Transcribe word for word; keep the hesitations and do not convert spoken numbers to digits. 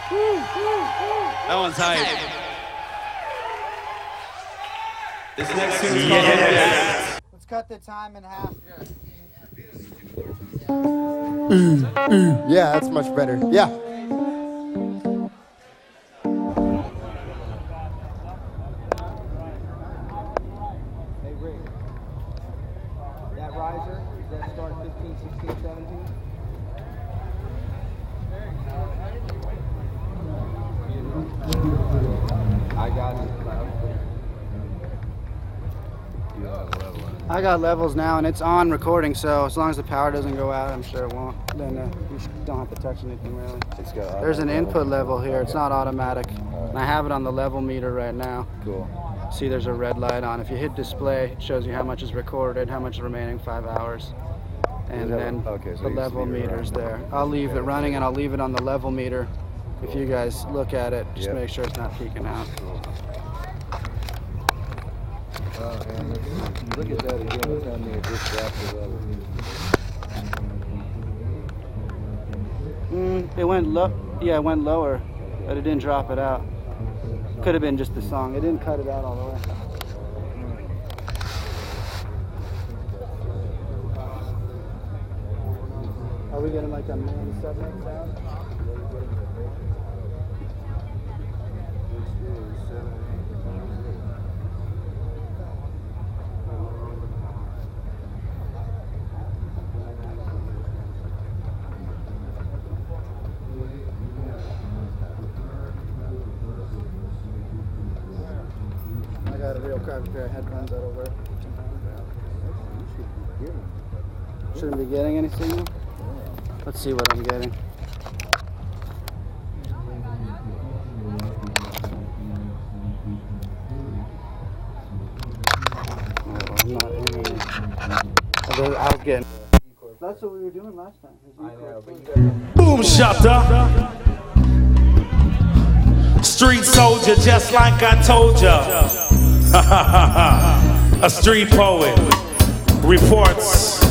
That one's hype. This next tune is called Yes. Let's cut the time in half. Mm, mm. Yeah, that's much better. Yeah. Hey, Rick. That riser, does that start fifteen, sixteen, seventeen? I got it. I got levels now, and it's on recording, so as long as the power doesn't go out, I'm sure it won't. Then uh, you don't have to touch anything, really. It's got There's an input level here. It's not automatic. And I have it on the level meter right now. Cool. See, there's a red light on. If you hit display, it shows you how much is recorded, how much is remaining five hours. And then okay, so the level meter's there. I'll leave it running, and I'll leave it on the level meter. If you guys look at it, just Yep. make sure it's not peeking out. Oh, man, look, look at that again. Tell me it just dropped the level. Mm, it went low. Yeah, it went lower, but it didn't drop it out. Could have been just the song. It didn't cut it out all the way. Are we getting like a main submit sound? I got a real crappy pair of headphones that'll work. Shouldn't be getting any signal? Let's see what I'm getting. Oh, I'm not in it. I was getting. That's what we were doing last time. I know, but you got Boom shutter. Street soldier, just like I told ya. A street poet reports